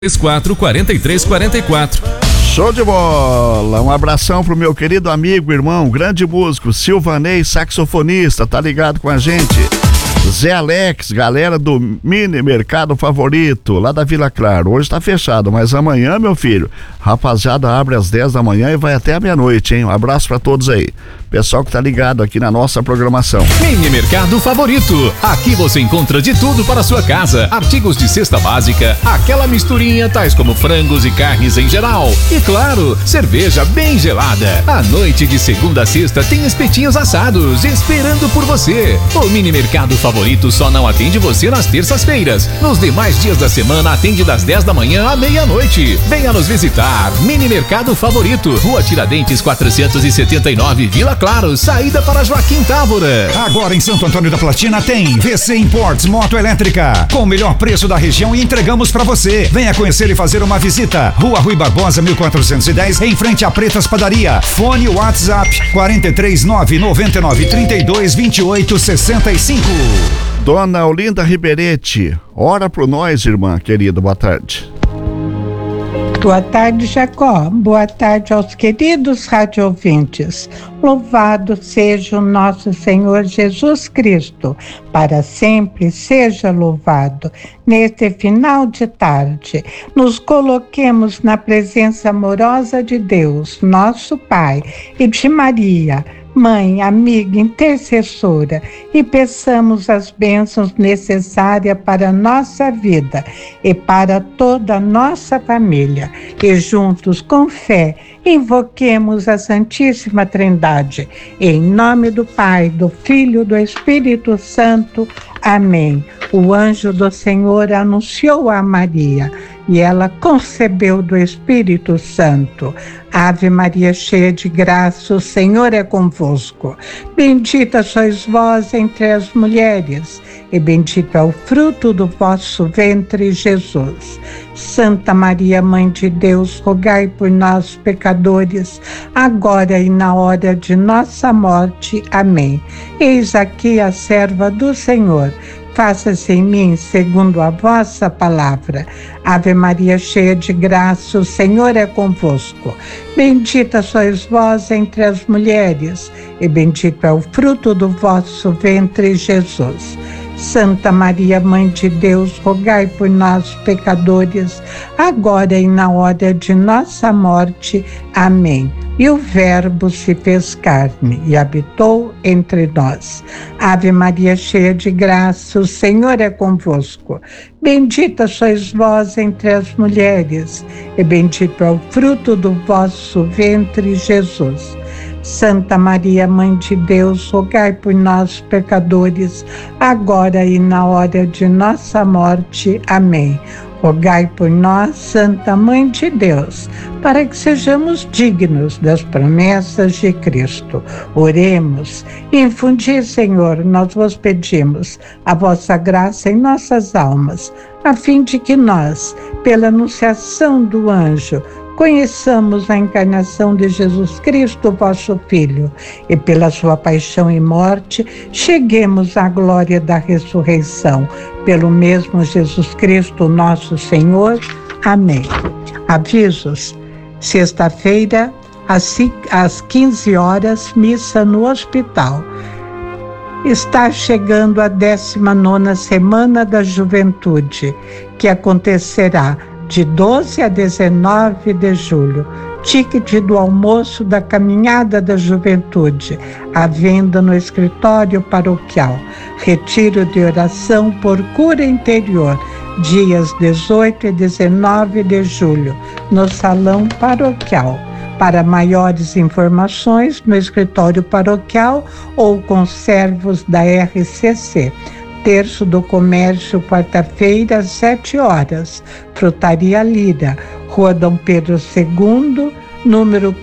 344344. Show de bola! Um abração pro meu querido amigo, irmão, grande músico, Silvanei, saxofonista, tá ligado com a gente? Zé Alex, galera do Mini Mercado Favorito, lá da Vila Claro. Hoje tá fechado, mas amanhã, meu filho, rapaziada, abre às 10 da manhã e vai até a meia-noite, hein? Um abraço pra todos aí. Pessoal que tá ligado aqui na nossa programação. Mini Mercado Favorito. Aqui você encontra de tudo para a sua casa. Artigos de cesta básica, aquela misturinha, tais como frangos e carnes em geral. E claro, cerveja bem gelada. À noite de segunda a sexta tem espetinhos assados esperando por você. O Mini Mercado Favorito só não atende você nas terças-feiras. Nos demais dias da semana atende das 10 da manhã à meia-noite. Venha nos visitar. Mini Mercado Favorito, Rua Tiradentes 479, Vila Claro, saída para Joaquim Távora. Agora em Santo Antônio da Platina tem VC Imports Moto Elétrica, com o melhor preço da região e entregamos para você. Venha conhecer e fazer uma visita. Rua Rui Barbosa 1410, em frente à Pretas Padaria. Fone WhatsApp 43999322865. Dona Olinda Ribeirete, ora pro nós, irmã querida, boa tarde. Boa tarde, Jacó. Boa tarde aos queridos radioouvintes. Louvado seja o nosso Senhor Jesus Cristo. Para sempre seja louvado. Neste final de tarde, nos coloquemos na presença amorosa de Deus, nosso Pai, e de Maria, Mãe, amiga, intercessora, e peçamos as bênçãos necessárias para a nossa vida e para toda a nossa família. E juntos, com fé, invoquemos a Santíssima Trindade. Em nome do Pai, do Filho e do Espírito Santo. Amém. O anjo do Senhor anunciou a Maria, e ela concebeu do Espírito Santo. Ave Maria, cheia de graça, o Senhor é convosco. Bendita sois vós entre as mulheres, e bendito é o fruto do vosso ventre, Jesus. Santa Maria, Mãe de Deus, rogai por nós, pecadores, agora e na hora de nossa morte. Amém. Eis aqui a serva do Senhor. Faça-se em mim segundo a vossa palavra. Ave Maria, cheia de graça, o Senhor é convosco. Bendita sois vós entre as mulheres, e bendito é o fruto do vosso ventre, Jesus. Santa Maria, Mãe de Deus, rogai por nós, pecadores, agora e na hora de nossa morte. Amém. E o Verbo se fez carne e habitou entre nós. Ave Maria, cheia de graça, o Senhor é convosco. Bendita sois vós entre as mulheres, e bendito é o fruto do vosso ventre, Jesus. Santa Maria, Mãe de Deus, rogai por nós, pecadores, agora e na hora de nossa morte. Amém. Rogai por nós, Santa Mãe de Deus, para que sejamos dignos das promessas de Cristo. Oremos. Infundi, Senhor, nós vos pedimos a vossa graça em nossas almas, a fim de que nós, pela anunciação do anjo, conheçamos a encarnação de Jesus Cristo, vosso Filho, e pela sua paixão e morte, cheguemos à glória da ressurreição. Pelo mesmo Jesus Cristo, nosso Senhor. Amém. Avisos. Sexta-feira, às 15 horas, missa no hospital. Está chegando a 19ª Semana da Juventude, que acontecerá de 12 a 19 de julho. Ticket do almoço da Caminhada da Juventude, à venda no escritório paroquial. Retiro de oração por cura interior, dias 18 e 19 de julho, no salão paroquial. Para maiores informações, no escritório paroquial ou com servos da RCC. Terço do Comércio, quarta-feira, às 7 horas. Frutaria Lira, Rua Dom Pedro II, número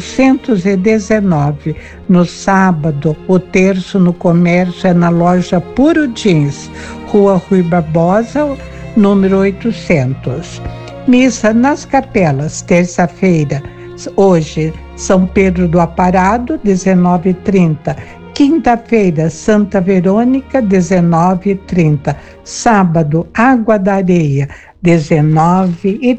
419. No sábado, o terço no comércio é na loja Puro Jeans, Rua Rui Barbosa, número 800. Missa nas capelas, terça-feira, hoje, São Pedro do Aparado, 19h30. Quinta-feira, Santa Verônica, 19h30. Sábado, Água da Areia, 19 e